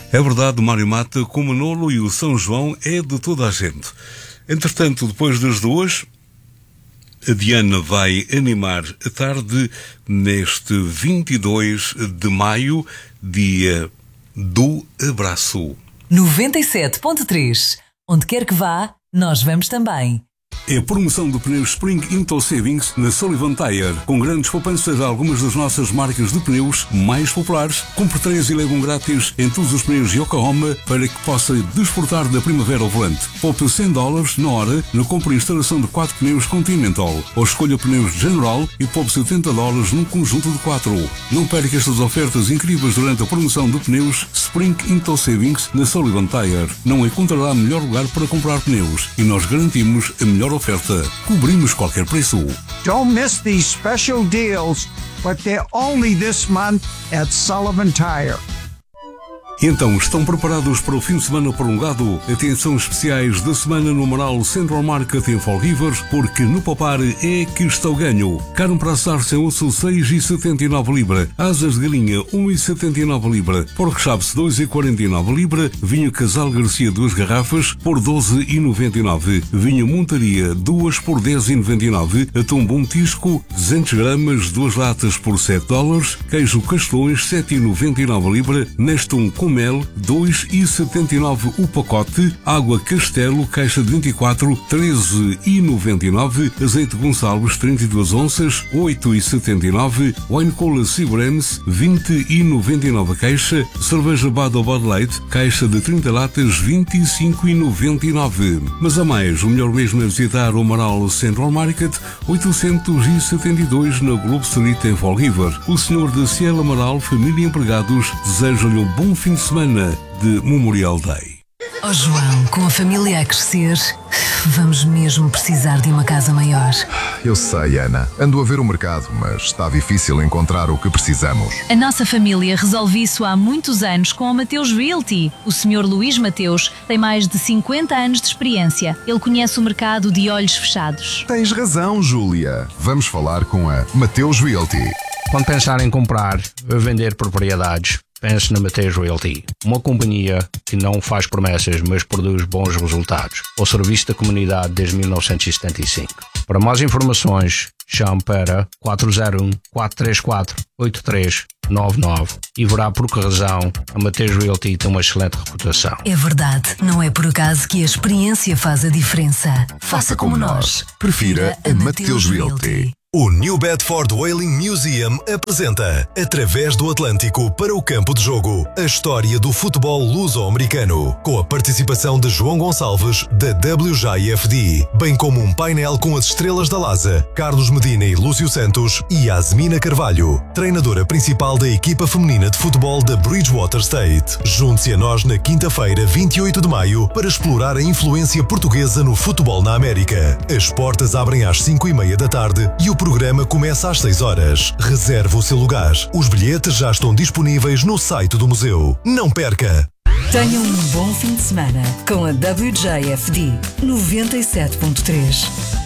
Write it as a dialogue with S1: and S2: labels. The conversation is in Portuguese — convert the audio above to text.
S1: É verdade, Mário Mata, que o Manolo e o São João é de toda a gente. Entretanto, depois das duas, a Diana vai animar a tarde neste 22 de maio, dia do abraço.
S2: 97.3. Onde quer que vá, nós vamos também.
S1: É a promoção do pneu Spring Into Savings na Sullivan Tire, com grandes poupanças a algumas das nossas marcas de pneus mais populares. Compre 3 e leve um grátis em todos os pneus Yokohama para que possa desfrutar da primavera ao volante. Poupe $100 na hora na compra e instalação de 4 pneus Continental, ou escolha pneus General e poupe $70 num conjunto de 4. Não perca estas ofertas incríveis durante a promoção de pneus Spring Into Savings na Sullivan Tire. Não encontrará melhor lugar para comprar pneus e nós garantimos a melhor oferta. Cobrimos qualquer preço.
S3: Don't miss these special deals, but they're only this month at Sullivan Tire.
S1: Então, estão preparados para o fim de semana prolongado? Atenção especiais da semana no Amaral Central Market em Fall River, porque no Poupar é que está o ganho. Carne para assar sem osso 6,79 libra, asas de galinha 1,79 libra, porco chaps 2,49 libra, vinho Casal Garcia 2 garrafas por 12,99, vinho Montaria 2 por 10,99, atum bom tisco 200 gramas 2 latas por $7, queijo Castelões 7,99 libra, Nestum com mel 2,79 o pacote, água Castelo caixa de 24 13,99, azeite Gonçalves 32 onças 8,79, wine cola Seagrams 20,99 caixa, cerveja Bud ou Bud Light caixa de 30 latas 25,99. Mas a mais, o melhor mesmo é visitar o Amaral Central Market 872 na Globe Street em Fall River. O senhor de Cielo Amaral, família e empregados desejam-lhe um bom fim de semana de Memorial Day.
S2: Oh João, com a família a crescer, vamos mesmo precisar de uma casa maior.
S4: Eu sei, Ana. Ando a ver o mercado, mas está difícil encontrar o que precisamos.
S5: A nossa família resolve isso há muitos anos com a Mateus Realty. O Sr. Luís Mateus tem mais de 50 anos de experiência. Ele conhece o mercado de olhos fechados.
S4: Tens razão, Júlia. Vamos falar com a Mateus Realty.
S6: Quando pensar em comprar ou vender propriedades, pense na Mateus Realty, uma companhia que não faz promessas, mas produz bons resultados. O serviço da comunidade desde 1975. Para mais informações, chame para 401-434-8399 e verá por que razão a Mateus Realty tem uma excelente reputação.
S2: É verdade, não é por acaso que a experiência faz a diferença. Faça como nós.
S4: Prefira a Mateus Realty.
S7: O New Bedford Whaling Museum apresenta, através do Atlântico para o campo de jogo, a história do futebol luso-americano, com a participação de João Gonçalves, da WJFD, bem como um painel com as estrelas da LASA, Carlos Medina e Lúcio Santos, e Yasmina Carvalho, treinadora principal da equipa feminina de futebol da Bridgewater State. Junte-se a nós na quinta-feira, 28 de maio, para explorar a influência portuguesa no futebol na América. As portas abrem às 5:30 da tarde e o programa começa às 6 horas. Reserve o seu lugar. Os bilhetes já estão disponíveis no site do museu. Não perca!
S2: Tenham um bom fim de semana com a WJFD 97.3.